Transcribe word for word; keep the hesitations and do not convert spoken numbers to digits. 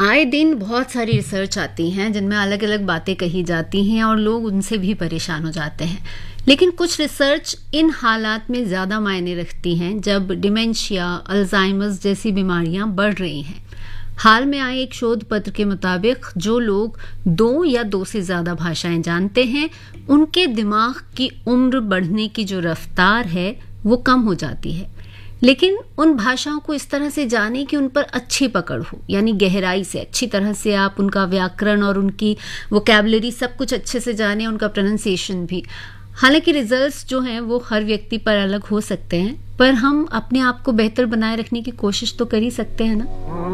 आए दिन बहुत सारी रिसर्च आती हैं जिनमें अलग अलग बातें कही जाती हैं और लोग उनसे भी परेशान हो जाते हैं। लेकिन कुछ रिसर्च इन हालात में ज़्यादा मायने रखती हैं जब डिमेंशिया, अल्जाइमर्स जैसी बीमारियां बढ़ रही हैं। हाल में आए एक शोध पत्र के मुताबिक जो लोग दो या दो से ज़्यादा भाषाएं जानते हैं उनके दिमाग की उम्र बढ़ने की जो रफ्तार है वो कम हो जाती है। लेकिन उन भाषाओं को इस तरह से जाने कि उन पर अच्छी पकड़ हो, यानी गहराई से अच्छी तरह से आप उनका व्याकरण और उनकी वोकैबुलरी सब कुछ अच्छे से जाने, उनका प्रोनाउंसिएशन भी। हालांकि रिजल्ट्स जो हैं वो हर व्यक्ति पर अलग हो सकते हैं, पर हम अपने आप को बेहतर बनाए रखने की कोशिश तो कर ही सकते हैं ना।